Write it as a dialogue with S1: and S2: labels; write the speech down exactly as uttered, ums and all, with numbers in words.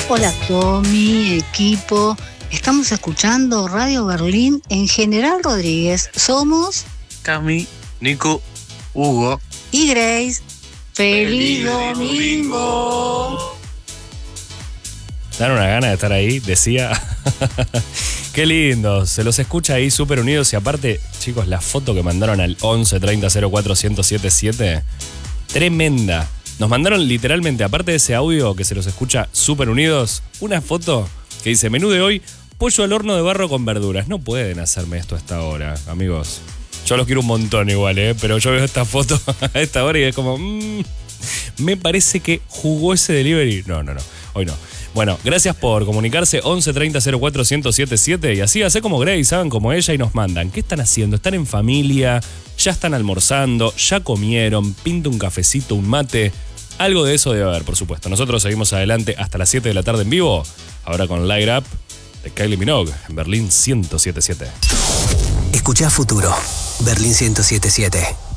S1: Hola Tommy, equipo. Estamos escuchando Radio Berlín en General Rodríguez. Somos
S2: Cami, Nico, Hugo
S1: y Grace. ¡Feliz,
S2: ¡Feliz
S1: domingo!
S3: Dan una gana de estar ahí, decía. Qué lindo, se los escucha ahí súper unidos. Y aparte, chicos, la foto que mandaron al once treinta cero cuatro cero cero siete siete, tremenda. Nos mandaron literalmente, aparte de ese audio que se los escucha súper unidos, una foto que dice: menú de hoy, pollo al horno de barro con verduras. No pueden hacerme esto a esta hora, amigos. Yo los quiero un montón igual, ¿eh? Pero yo veo esta foto a esta hora y es como... Mmm, me parece que jugó ese delivery. No, no, no, hoy no. Bueno, gracias por comunicarse. once treinta cero cuatro cero cero siete siete. Y así, hace como Grace, hagan como ella y nos mandan. ¿Qué están haciendo? ¿Están en familia? ¿Ya están almorzando? ¿Ya comieron? ¿Pinta un cafecito, un mate? Algo de eso debe haber, por supuesto. Nosotros seguimos adelante hasta las siete de la tarde en vivo. Ahora con Light Up de Kylie Minogue en Berlín ciento siete punto siete.
S4: Escuchá Futuro, Berlín ciento siete punto siete.